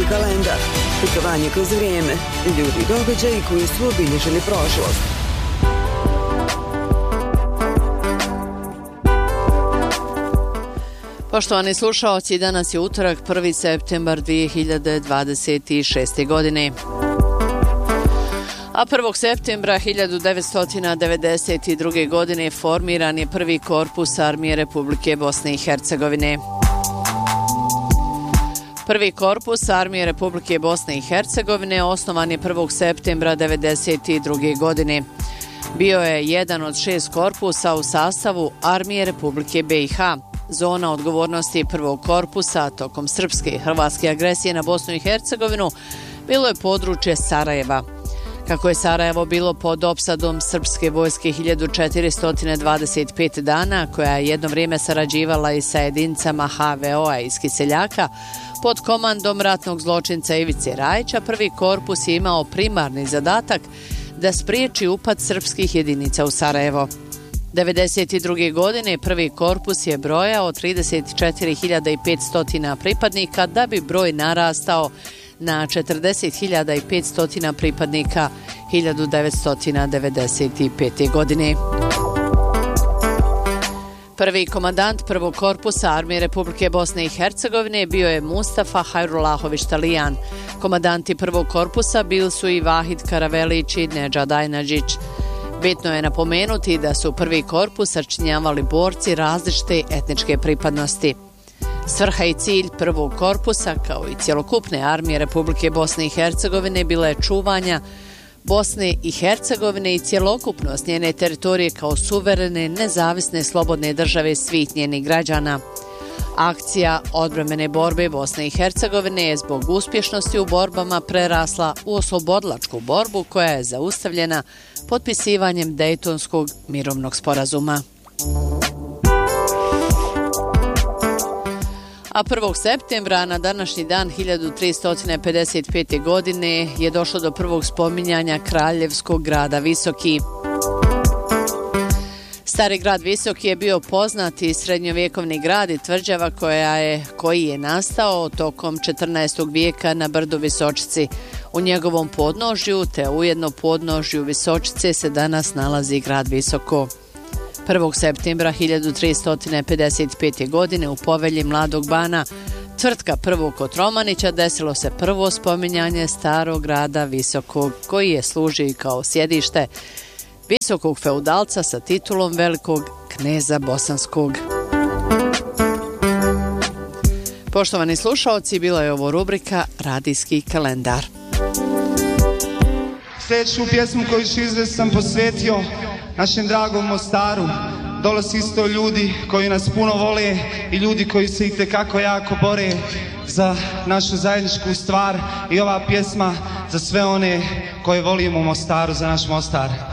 kalendar. Putovanje kroz vrijeme, ljudi i događaji koji su obilježili prošlost. Poštovani slušaoci, danas je utorak, 1. septembar 2026. godine. A 1. septembra 1992. godine formiran je prvi korpus Armije Republike Bosne i Hercegovine. Prvi korpus Armije Republike Bosne i Hercegovine osnovan je 1. septembra 1992. godine. Bio je jedan od 6 korpusa u sastavu Armije Republike BiH. Zona odgovornosti prvog korpusa tokom srpske i hrvatske agresije na Bosnu i Hercegovinu bilo je područje Sarajeva. Kako je Sarajevo bilo pod opsadom srpske vojske 1425 dana, koja je jedno vrijeme sarađivala i sa jedinicama HVO-a iz Kiseljaka, pod komandom ratnog zločinca Ivice Rajića, prvi korpus je imao primarni zadatak da spriječi upad srpskih jedinica u Sarajevo. 1992. godine prvi korpus je brojao 34.500 pripadnika, da bi broj narastao na 40.500 pripadnika 1995. godine. Prvi komandant prvog korpusa Armije Republike Bosne i Hercegovine bio je Mustafa Hajrulahović Talijan. Komandanti prvog korpusa bili su i Vahid Karavelić i Nedžad Ajnadžić. Bitno je napomenuti da su prvi korpus sačinjavali borci različite etničke pripadnosti. Svrha i cilj prvog korpusa, kao i cjelokupne Armije Republike Bosne i Hercegovine, bila je čuvanja Bosne i Hercegovine i cjelokupnost njene teritorije kao suverene, nezavisne, slobodne države svih njenih građana. Akcija odbrambene borbe Bosne i Hercegovine je zbog uspješnosti u borbama prerasla u oslobodilačku borbu koja je zaustavljena potpisivanjem Dejtonskog mirovnog sporazuma. A 1. septembra na današnji dan 1355. godine je došlo do prvog spominjanja kraljevskog grada Visoki. Stari grad Visoki je bio poznati srednjovjekovni grad i tvrđava koji je nastao tokom 14. vijeka na brdu Visočici. U njegovom podnožju te ujedno podnožju Visočice se danas nalazi grad Visoko. 1. septembra 1355. godine u povelji Mladog bana, tvrtka prvog Kotromanića, desilo se prvo spominjanje starog grada Visokog, koji je služio kao sjedište visokog feudalca sa titulom velikog kneza Bosanskog. Poštovani slušaoci, bila je ovo rubrika Radijski kalendar. Sljedeću pjesmu koju ću izvesti sam posvetio našem dragom Mostaru. Dole su isto ljudi koji nas puno vole i ljudi koji se itekako jako bore za našu zajedničku stvar, i ova pjesma za sve one koje volimo Mostaru, za naš Mostar.